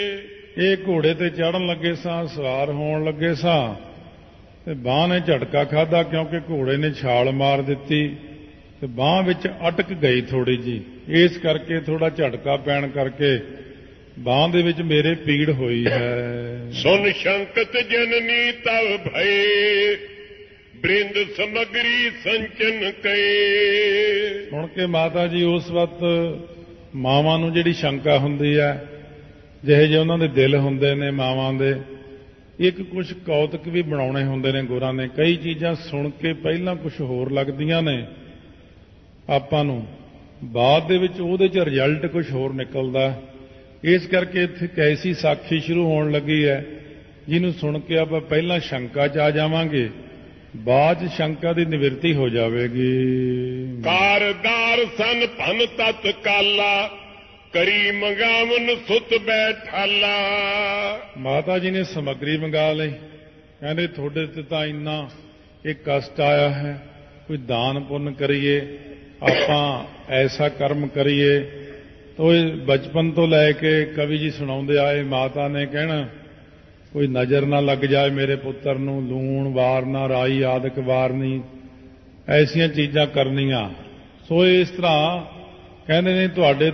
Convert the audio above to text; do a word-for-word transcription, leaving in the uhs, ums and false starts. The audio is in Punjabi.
ਇਹ ਘੋੜੇ ਤੇ ਚੜ੍ਹਨ ਲੱਗੇ ਸਾਂ, ਸਵਾਰ ਹੋਣ ਲੱਗੇ ਸਾਂ ਤੇ ਬਾਂਹ ਨੇ ਝਟਕਾ ਖਾਧਾ, ਕਿਉਂਕਿ ਘੋੜੇ ਨੇ ਛਾਲ ਮਾਰ ਦਿੱਤੀ ਤੇ ਬਾਂਹ ਵਿੱਚ ਅਟਕ ਗਈ ਥੋੜੀ ਜੀ। ਇਸ ਕਰਕੇ ਥੋੜਾ ਝਟਕਾ ਪੈਣ ਕਰਕੇ ਬਾਂਹ ਦੇ ਵਿੱਚ ਮੇਰੇ ਪੀੜ ਹੋਈ ਹੈ। ਸੁਨ ਸ਼ੰਕਤ ਜਨਨੀ ਤਵ ਭਏ, ਬ੍ਰਿੰਦ ਸਮਗਰੀ ਸੰਚਨ ਕਏ। ਸੁਣ ਕੇ ਮਾਤਾ ਜੀ ਉਸ ਵਕਤ ਮਾਵਾਂ ਨੂੰ ਜਿਹੜੀ ਸ਼ੰਕਾ ਹੁੰਦੀ ਹੈ, ਜਿਹੇ ਜਿਹੇ ਉਹਨਾਂ ਦੇ ਦਿਲ ਹੁੰਦੇ ਨੇ ਮਾਵਾਂ ਦੇ, ਇੱਕ ਕੁਝ ਕੌਤਕ ਵੀ ਬਣਾਉਣੇ ਹੁੰਦੇ ਨੇ ਗੁਰਾਂ ਨੇ। ਕਈ ਚੀਜ਼ਾਂ ਸੁਣ ਕੇ ਪਹਿਲਾਂ ਕੁਝ ਹੋਰ ਲੱਗਦੀਆਂ ਨੇ ਆਪਾਂ ਨੂੰ, ਬਾਅਦ ਦੇ ਵਿੱਚ ਉਹਦੇ 'ਚ ਰਿਜ਼ਲਟ ਕੁਝ ਹੋਰ ਨਿਕਲਦਾ। ਇਸ ਕਰਕੇ ਇੱਥੇ ਕੈਸੀ ਸਾਖੀ ਸ਼ੁਰੂ ਹੋਣ ਲੱਗੀ ਹੈ ਜਿਹਨੂੰ ਸੁਣ ਕੇ ਆਪਾਂ ਪਹਿਲਾਂ ਸ਼ੰਕਾ 'ਚ ਆ ਜਾਵਾਂਗੇ, ਬਾਅਦ 'ਚ ਸ਼ੰਕਾ ਦੀ ਨਿਵਰਤੀ ਹੋ ਜਾਵੇਗੀ। ਕਾਰਦਾਰ ਸਨ ਭਨ ਤਤ ਕਾਲਾ, ਕਰੀ ਮੰਗਾਵਨ ਸੁਤ ਬੈਠਾਲਾ। ਮਾਤਾ ਜੀ ਨੇ ਸਮੱਗਰੀ ਮੰਗਾ ਲਈ, ਕਹਿੰਦੇ ਤੁਹਾਡੇ ਤੇ ਤਾਂ ਇੰਨਾ ਇਹ ਕਸ਼ਟ ਆਇਆ ਹੈ, ਕੋਈ ਦਾਨ ਪੁੰਨ ਕਰੀਏ, ਆਪਾਂ ਐਸਾ ਕਰਮ ਕਰੀਏ। ਤੋ ਇਹ ਬਚਪਨ ਤੋਂ ਲੈ ਕੇ ਕਵੀ ਜੀ ਸੁਣਾਉਂਦੇ ਆਏ, ਮਾਤਾ ਨੇ ਕਹਿਣਾ ਕੋਈ ਨਜ਼ਰ ਨਾ ਲੱਗ ਜਾਏ ਮੇਰੇ ਪੁੱਤਰ ਨੂੰ, ਲੂਣ ਵਾਰਨਾ, ਰਾਈ ਆਦਿਕ ਵਾਰਨੀ, ਐਸੀਆਂ ਚੀਜ਼ਾਂ ਕਰਨੀਆਂ। ਸੋ ਇਸ ਤਰ੍ਹਾਂ ਕਹਿੰਦੇ ਨੇ ਤੁਹਾਡੇ